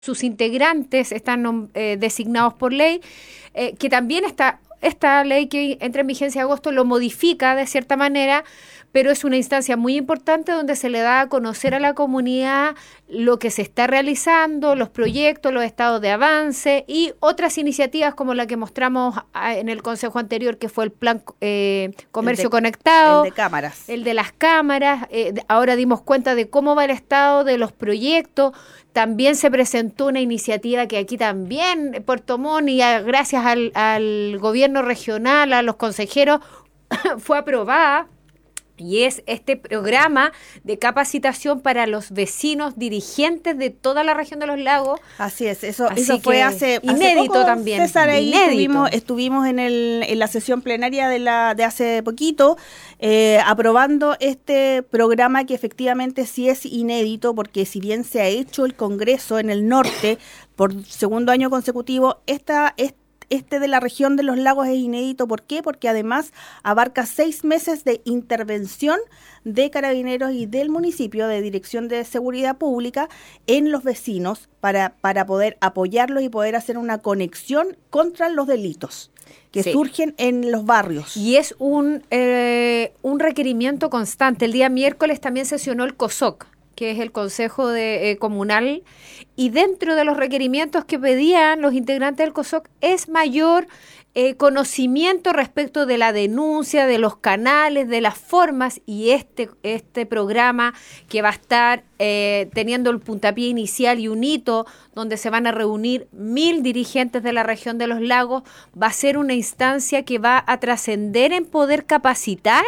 sus integrantes están designados por ley, que también esta ley que entra en vigencia en agosto lo modifica de cierta manera, pero es una instancia muy importante donde se le da a conocer a la comunidad lo que se está realizando, los proyectos, los estados de avance y otras iniciativas como la que mostramos en el consejo anterior, que fue el plan Comercio Conectado. El de cámaras. El de las cámaras. Ahora dimos cuenta de cómo va el estado de los proyectos. También se presentó una iniciativa que aquí también, Puerto Montt, y gracias al gobierno regional, a los consejeros, fue aprobada. Y es este programa de capacitación para los vecinos dirigentes de toda la región de los lagos. Así es, eso fue hace inédito poco, también. César, ahí estuvimos en la sesión plenaria de hace poquito, aprobando este programa que efectivamente sí es inédito, porque si bien se ha hecho el Congreso en el norte por segundo año consecutivo, este de la región de los lagos es inédito. ¿Por qué? Porque además abarca 6 meses de intervención de Carabineros y del municipio, de Dirección de Seguridad Pública, en los vecinos para poder apoyarlos y poder hacer una conexión contra los delitos que surgen en los barrios. Y es un requerimiento constante. El día miércoles también sesionó el COSOC, que es el Consejo Comunal, y dentro de los requerimientos que pedían los integrantes del COSOC es mayor conocimiento respecto de la denuncia, de los canales, de las formas, y este programa que va a estar teniendo el puntapié inicial y un hito donde se van a reunir 1.000 dirigentes de la región de los lagos, va a ser una instancia que va a trascender en poder capacitar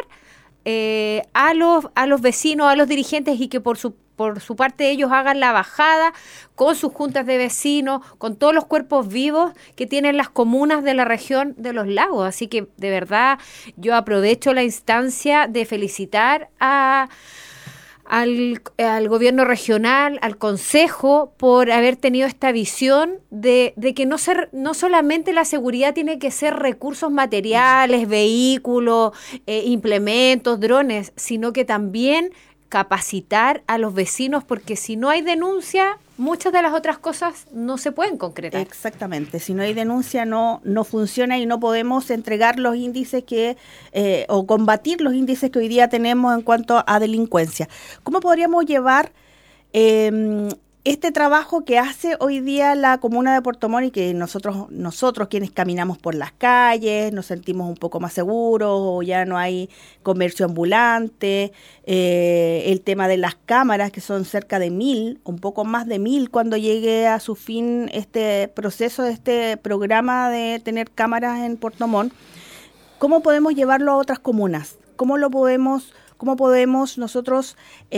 a los vecinos, a los dirigentes, y que por su parte ellos hagan la bajada con sus juntas de vecinos, con todos los cuerpos vivos que tienen las comunas de la región de los lagos. Así que de verdad yo aprovecho la instancia de felicitar al gobierno regional, al consejo, por haber tenido esta visión de que no solamente la seguridad tiene que ser recursos materiales, vehículos, implementos, drones, sino que también capacitar a los vecinos, porque si no hay denuncia, muchas de las otras cosas no se pueden concretar. Exactamente, si no hay denuncia no funciona, y no podemos entregar los índices o combatir los índices que hoy día tenemos en cuanto a delincuencia. ¿Cómo podríamos llevar este trabajo que hace hoy día la comuna de Puerto Montt, y que nosotros quienes caminamos por las calles nos sentimos un poco más seguros, o ya no hay comercio ambulante, el tema de las cámaras, que son cerca de 1.000, un poco más de 1.000 cuando llegue a su fin este proceso, este programa de tener cámaras en Puerto Montt? ¿Cómo podemos llevarlo a otras comunas? ¿Cómo podemos nosotros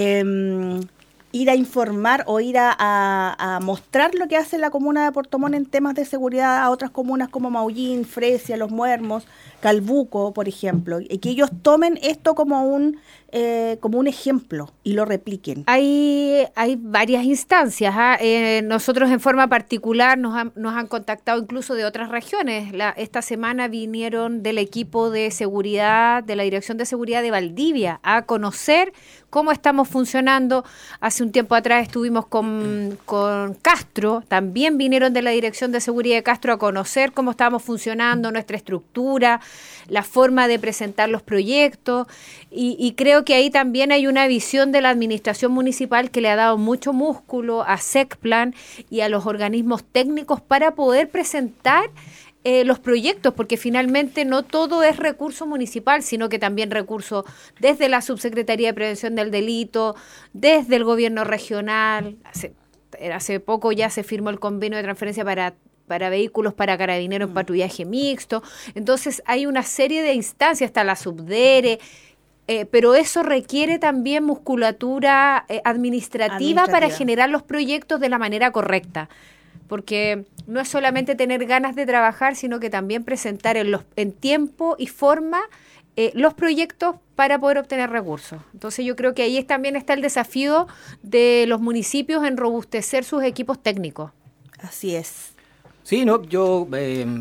ir a informar o ir a mostrar lo que hace la comuna de Puerto Montt en temas de seguridad a otras comunas como Maullín, Fresia, Los Muermos, Calbuco, por ejemplo, y que ellos tomen esto como un ejemplo y lo repliquen? Hay varias instancias. Nosotros en forma particular nos han contactado incluso de otras regiones. Esta semana vinieron del equipo de seguridad, de la Dirección de Seguridad de Valdivia, a conocer cómo estamos funcionando. Hace un tiempo atrás estuvimos con Castro, también vinieron de la Dirección de Seguridad de Castro a conocer cómo estábamos funcionando, nuestra estructura, la forma de presentar los proyectos, y creo que ahí también hay una visión de la administración municipal que le ha dado mucho músculo a SECPLAN y a los organismos técnicos para poder presentar los proyectos, porque finalmente no todo es recurso municipal, sino que también recursos desde la Subsecretaría de Prevención del Delito, desde el gobierno regional. Hace poco ya se firmó el convenio de transferencia para vehículos para carabineros en patrullaje mixto. Entonces hay una serie de instancias, hasta la Subdere, pero eso requiere también musculatura administrativa para generar los proyectos de la manera correcta. Porque no es solamente tener ganas de trabajar, sino que también presentar en tiempo y forma los proyectos para poder obtener recursos. Entonces yo creo que ahí también está el desafío de los municipios en robustecer sus equipos técnicos. Así es. Sí, no, yo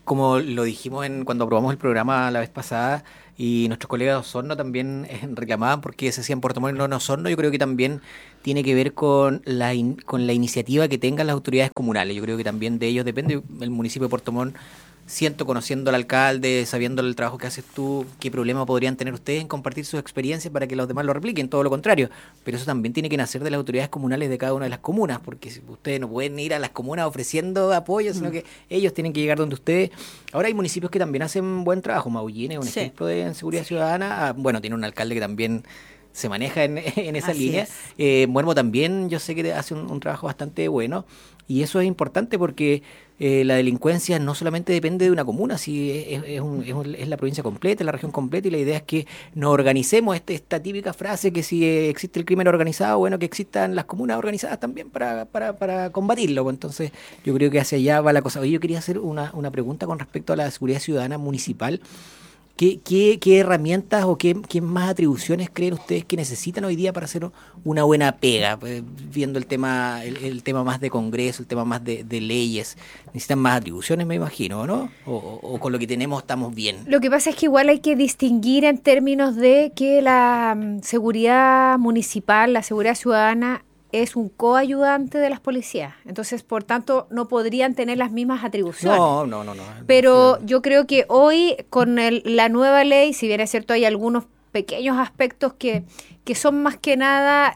como lo dijimos cuando aprobamos el programa la vez pasada, y nuestros colegas de Osorno también reclamaban porque se hacía en Puerto Montt y no en Osorno, yo creo que también tiene que ver con la iniciativa que tengan las autoridades comunales. Yo creo que también de ellos depende. El municipio de Puerto Montt, siento, conociendo al alcalde, sabiendo el trabajo que haces tú, qué problema podrían tener ustedes en compartir sus experiencias para que los demás lo repliquen, todo lo contrario. Pero eso también tiene que nacer de las autoridades comunales de cada una de las comunas, porque ustedes no pueden ir a las comunas ofreciendo apoyo, sino que ellos tienen que llegar donde ustedes. Ahora hay municipios que también hacen buen trabajo. Maullín es un ejemplo de seguridad ciudadana. Bueno, tiene un alcalde que también se maneja en esa Así línea. Muermo también, yo sé que hace un trabajo bastante bueno, y eso es importante porque la delincuencia no solamente depende de una comuna, sí, es la provincia completa, es la región completa, y la idea es que nos organicemos. Esta típica frase que si existe el crimen organizado, bueno, que existan las comunas organizadas también para combatirlo. Entonces yo creo que hacia allá va la cosa. Oye, yo quería hacer una pregunta con respecto a la seguridad ciudadana municipal. ¿Qué herramientas o qué más atribuciones creen ustedes que necesitan hoy día para hacer una buena pega? Viendo el tema más de Congreso, el tema más de leyes, necesitan más atribuciones, me imagino, ¿no? O con lo que tenemos estamos bien. Lo que pasa es que igual hay que distinguir en términos de que la seguridad municipal, la seguridad ciudadana, es un coayudante de las policías. Entonces, por tanto, no podrían tener las mismas atribuciones. No. Pero yo creo que hoy, con la nueva ley, si bien es cierto, hay algunos pequeños aspectos que son más que nada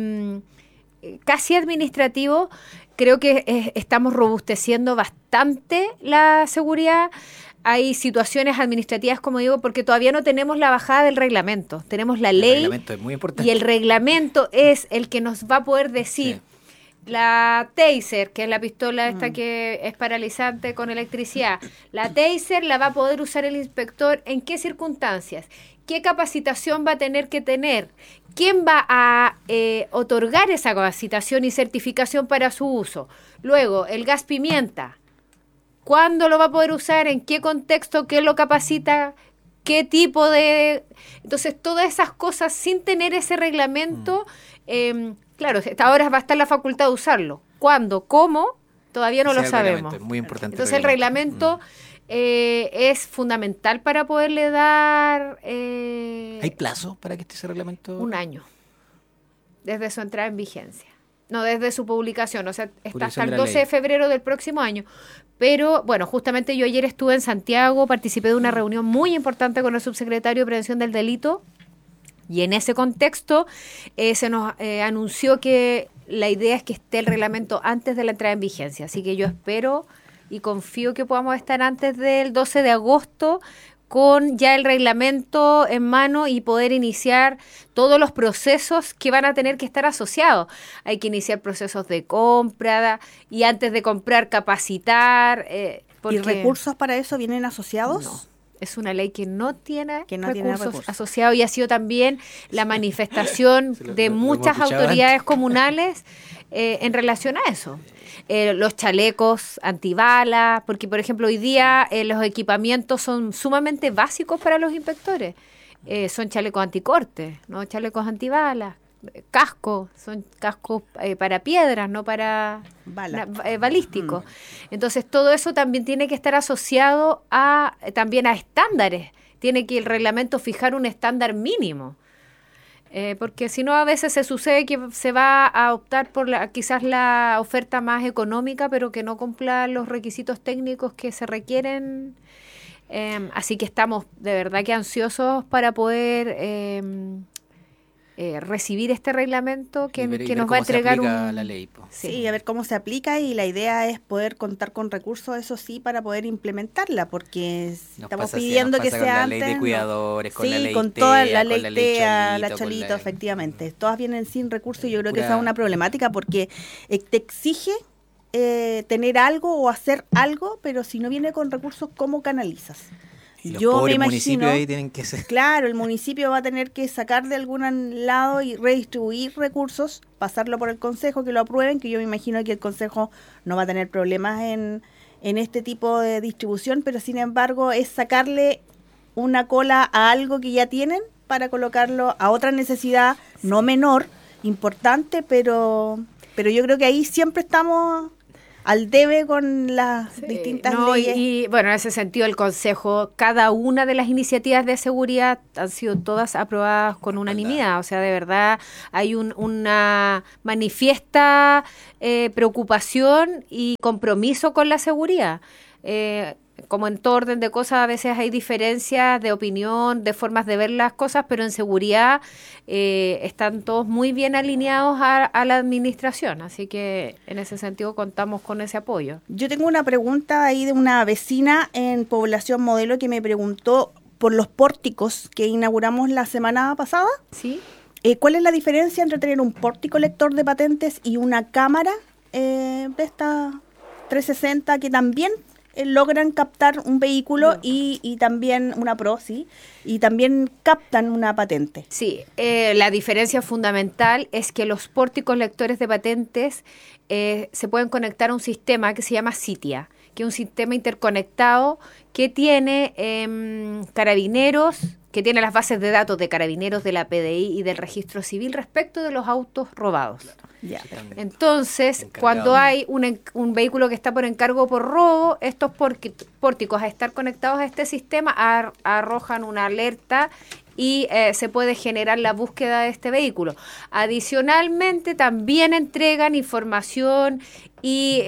casi administrativos, creo que estamos robusteciendo bastante la seguridad. Hay situaciones administrativas, como digo, porque todavía no tenemos la bajada del reglamento. Tenemos la ley. El reglamento es muy importante. Y el reglamento es el que nos va a poder decir. Sí. La taser, que es la pistola esta que es paralizante con electricidad, la taser la va a poder usar el inspector en qué circunstancias, qué capacitación va a tener que tener, quién va a otorgar esa capacitación y certificación para su uso. Luego, el gas pimienta. ¿Cuándo lo va a poder usar? ¿En qué contexto? ¿Qué lo capacita? ¿Qué tipo de...? Entonces, todas esas cosas sin tener ese reglamento, claro, ahora va a estar la facultad de usarlo. ¿Cuándo? ¿Cómo? Todavía no lo sabemos. Es muy importante. Entonces, el reglamento es fundamental para poderle dar... ¿Hay plazo para que esté ese reglamento? 1 año, desde su entrada en vigencia. No, desde su publicación, o sea, está hasta el 12 de febrero del próximo año. Pero, bueno, justamente yo ayer estuve en Santiago, participé de una reunión muy importante con el subsecretario de Prevención del Delito, y en ese contexto se nos anunció que la idea es que esté el reglamento antes de la entrada en vigencia. Así que yo espero y confío que podamos estar antes del 12 de agosto con ya el reglamento en mano y poder iniciar todos los procesos que van a tener que estar asociados. Hay que iniciar procesos de compra y antes de comprar capacitar. ¿Y recursos para eso vienen asociados? No. Es una ley que no tiene recursos asociados, y ha sido también la manifestación de muchas autoridades comunales en relación a eso. Los chalecos antibalas, porque por ejemplo hoy día los equipamientos son sumamente básicos para los inspectores. Son chalecos anticorte, no chalecos antibalas, cascos, son cascos para piedras, no para balísticos. Entonces todo eso también tiene que estar asociado también a estándares. Tiene que el reglamento fijar un estándar mínimo. Porque si no, a veces se sucede que se va a optar por quizás la oferta más económica, pero que no cumpla los requisitos técnicos que se requieren. Así que estamos de verdad que ansiosos para poder recibir este reglamento que nos va a entregar la ley, sí, a ver cómo se aplica, y la idea es poder contar con recursos, eso sí, para poder implementarla, porque estamos pidiendo que sea antes. La ley de cuidadores, con la ley con TEA, toda la ley con TEA, la Cholito, efectivamente. Todas vienen sin recursos, y yo creo que esa es una problemática, porque te exige tener algo o hacer algo, pero si no viene con recursos, ¿cómo canalizas? Y los pobres municipios ahí tienen que ser. Claro, el municipio va a tener que sacar de algún lado y redistribuir recursos, pasarlo por el consejo, que lo aprueben, que yo me imagino que el consejo no va a tener problemas en este tipo de distribución, pero sin embargo es sacarle una cola a algo que ya tienen para colocarlo a otra necesidad no menor, importante, pero yo creo que ahí siempre estamos al debe con las distintas leyes. Y bueno, en ese sentido el Consejo, cada una de las iniciativas de seguridad han sido todas aprobadas con unanimidad. O sea, de verdad hay una manifiesta preocupación y compromiso con la seguridad. Como en todo orden de cosas, a veces hay diferencias de opinión, de formas de ver las cosas, pero en seguridad están todos muy bien alineados a la administración, así que en ese sentido contamos con ese apoyo. Yo tengo una pregunta ahí de una vecina en Población Modelo que me preguntó por los pórticos que inauguramos la semana pasada. ¿Sí? ¿Cuál es la diferencia entre tener un pórtico lector de patentes y una cámara de esta 360 que también logran captar un vehículo y también una Pro, sí, y también captan una patente? Sí, la diferencia fundamental es que los pórticos lectores de patentes se pueden conectar a un sistema que se llama CITIA, que es un sistema interconectado que tiene carabineros, que tiene las bases de datos de carabineros, de la PDI y del registro civil respecto de los autos robados. Ya. Entonces, cuando hay un vehículo que está por encargo o por robo, estos pórticos, a estar conectados a este sistema, arrojan una alerta y se puede generar la búsqueda de este vehículo. Adicionalmente, también entregan información y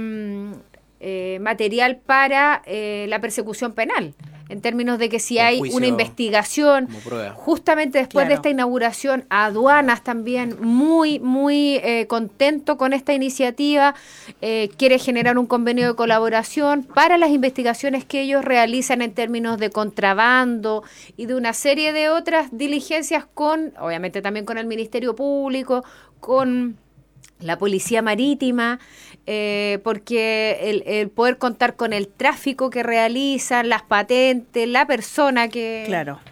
material para la persecución penal, en términos de que si hay una investigación, justamente después de esta inauguración, Aduanas también muy contento con esta iniciativa, quiere generar un convenio de colaboración para las investigaciones que ellos realizan en términos de contrabando y de una serie de otras diligencias obviamente también con el Ministerio Público, con la Policía Marítima, porque el poder contar con el tráfico que realizan, las patentes, la persona que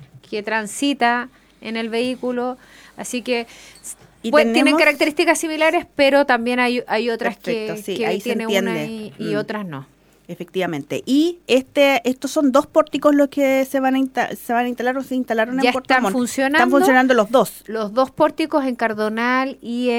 transita en el vehículo, así que tienen características similares, pero también hay otras que tienen una y otras no. Efectivamente. Y estos son 2 pórticos los que se van a instalar o se instalaron ya en Puerto Montt. Están funcionando los 2. Los 2 pórticos en Cardonal y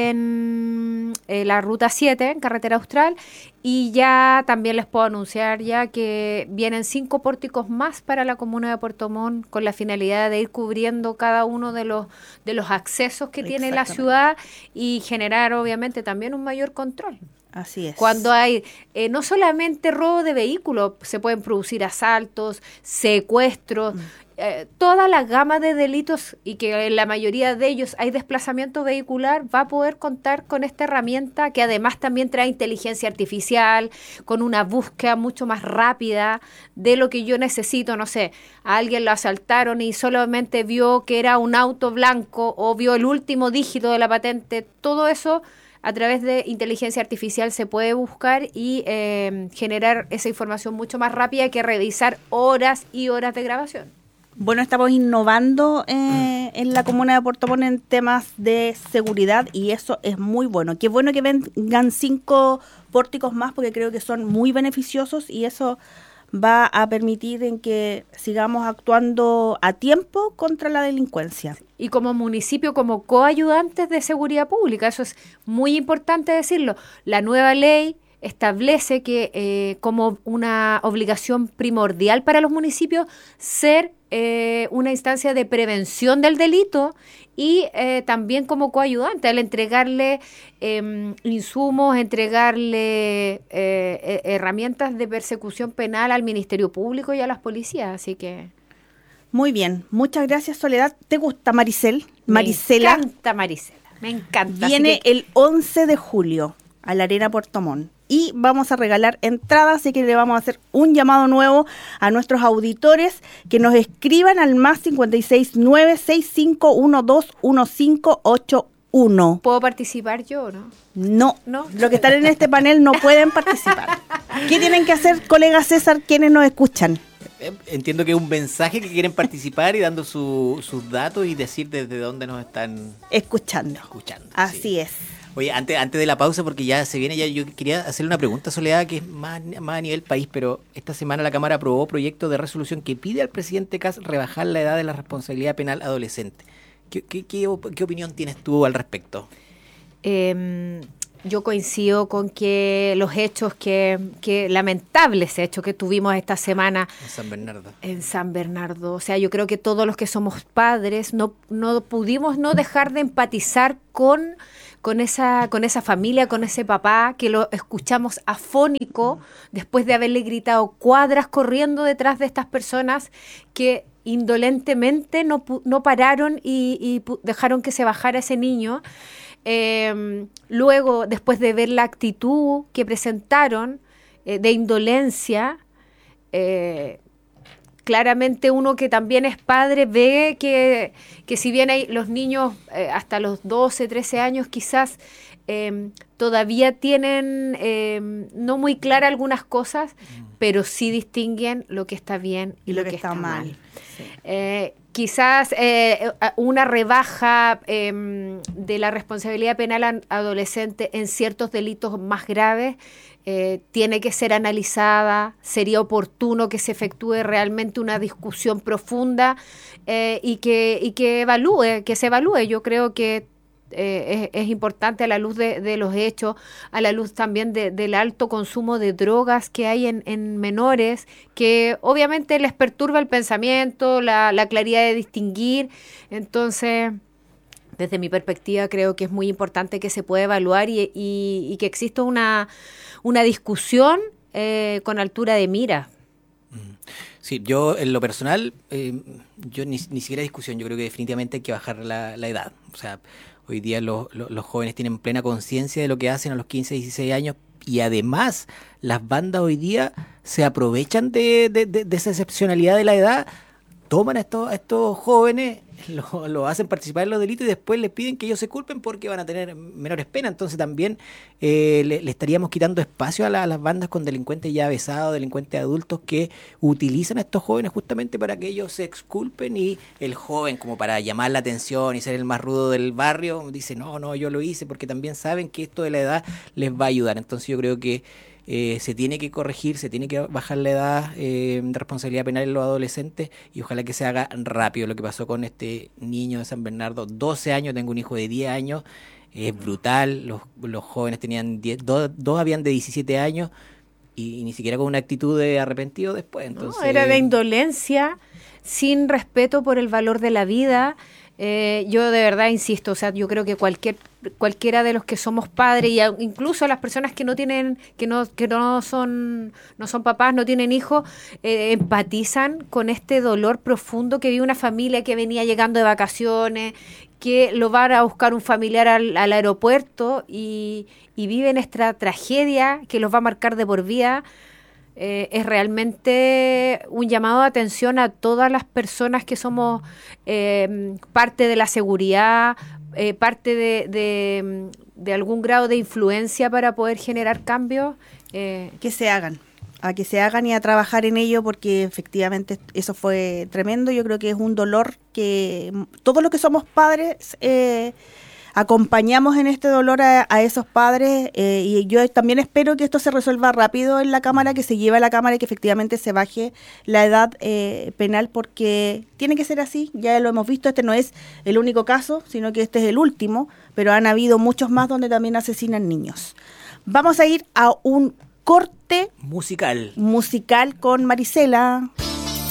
en la Ruta 7, en Carretera Austral. Y ya también les puedo anunciar ya que vienen 5 pórticos más para la comuna de Puerto Montt, con la finalidad de ir cubriendo cada uno de los accesos que tiene la ciudad y generar obviamente también un mayor control. Así es. Cuando hay no solamente robo de vehículos, se pueden producir asaltos, secuestros, toda la gama de delitos, y que en la mayoría de ellos hay desplazamiento vehicular, va a poder contar con esta herramienta que además también trae inteligencia artificial, con una búsqueda mucho más rápida de lo que yo necesito. No sé, a alguien lo asaltaron y solamente vio que era un auto blanco o vio el último dígito de la patente. Todo eso a través de inteligencia artificial se puede buscar y generar esa información mucho más rápida que revisar horas y horas de grabación. Bueno, estamos innovando en la comuna de Puerto Montt en temas de seguridad y eso es muy bueno. Qué bueno que vengan 5 pórticos más, porque creo que son muy beneficiosos y eso va a permitir en que sigamos actuando a tiempo contra la delincuencia. Y como municipio, como coayudantes de seguridad pública, eso es muy importante decirlo. La nueva ley establece que como una obligación primordial para los municipios ser una instancia de prevención del delito y también como coayudante, al entregarle insumos, entregarle herramientas de persecución penal al Ministerio Público y a las policías, así que... Muy bien, muchas gracias, Soledad. ¿Te gusta Marisela? Me encanta Marisela, me encanta. Viene el 11 de julio a la Arena Puerto Montt y vamos a regalar entradas, así que le vamos a hacer un llamado nuevo a nuestros auditores que nos escriban al más 569-6512-1581. ¿Puedo participar yo o no? No, los que están en este panel no pueden participar. ¿Qué tienen que hacer, colega César, quienes nos escuchan? Entiendo que es un mensaje que quieren participar y dando sus datos y decir desde dónde nos están escuchando. Así sí. Es. Oye, antes de la pausa, porque ya se viene, yo quería hacerle una pregunta a Soledad, que es más a nivel país, pero esta semana la Cámara aprobó proyecto de resolución que pide al presidente Kast rebajar la edad de la responsabilidad penal adolescente. ¿Qué opinión tienes tú al respecto? Yo coincido con que los hechos que lamentables hechos que tuvimos esta semana en San Bernardo, o sea, yo creo que todos los que somos padres no pudimos no dejar de empatizar con esa familia, con ese papá que lo escuchamos afónico después de haberle gritado cuadras corriendo detrás de estas personas que indolentemente no pararon y dejaron que se bajara ese niño. Luego, después de ver la actitud que presentaron de indolencia, claramente uno que también es padre ve que si bien hay los niños hasta los 12, 13 años quizás todavía tienen no muy claras algunas cosas, pero sí distinguen lo que está bien y lo que está mal. Sí. Quizás una rebaja de la responsabilidad penal adolescente en ciertos delitos más graves tiene que ser analizada, sería oportuno que se efectúe realmente una discusión profunda y que se evalúe. Yo creo que es importante a la luz de los hechos, a la luz también del alto consumo de drogas que hay en menores, que obviamente les perturba el pensamiento, la claridad de distinguir. Entonces, desde mi perspectiva, creo que es muy importante que se pueda evaluar y que exista una discusión con altura de mira. Sí, yo en lo personal, yo ni siquiera discusión, yo creo que definitivamente hay que bajar la edad. O sea, hoy día los jóvenes tienen plena conciencia de lo que hacen a los 15, 16 años y además las bandas hoy día se aprovechan de esa excepcionalidad de la edad, toman a estos jóvenes, lo hacen participar en los delitos y después les piden que ellos se culpen porque van a tener menores penas. Entonces también le estaríamos quitando espacio a las bandas con delincuentes ya avesados, delincuentes adultos que utilizan a estos jóvenes justamente para que ellos se exculpen y el joven, como para llamar la atención y ser el más rudo del barrio, dice no, yo lo hice, porque también saben que esto de la edad les va a ayudar. Entonces yo creo que se tiene que corregir, se tiene que bajar la edad de responsabilidad penal en los adolescentes y ojalá que se haga rápido. Lo que pasó con este niño de San Bernardo, 12 años, tengo un hijo de 10 años, es brutal, los jóvenes tenían 2 habían de 17 años y ni siquiera con una actitud de arrepentido después. Entonces, no, era de indolencia, sin respeto por el valor de la vida. Yo de verdad insisto, o sea, yo creo que cualquiera de los que somos padres y incluso las personas que no son papás, no tienen hijos, empatizan con este dolor profundo que vive una familia que venía llegando de vacaciones, que lo va a buscar un familiar al aeropuerto y viven esta tragedia que los va a marcar de por vida. Es realmente un llamado de atención a todas las personas que somos parte de la seguridad, parte de algún grado de influencia para poder generar cambios. Que se hagan y a trabajar en ello, porque efectivamente eso fue tremendo. Yo creo que es un dolor que todos los que somos padres acompañamos en este dolor a esos padres y yo también espero que esto se resuelva rápido en la Cámara, que se lleve a la Cámara y que efectivamente se baje la edad penal, porque tiene que ser así. Ya lo hemos visto, este no es el único caso, sino que este es el último, pero han habido muchos más donde también asesinan niños. Vamos a ir a un corte musical con Marisela.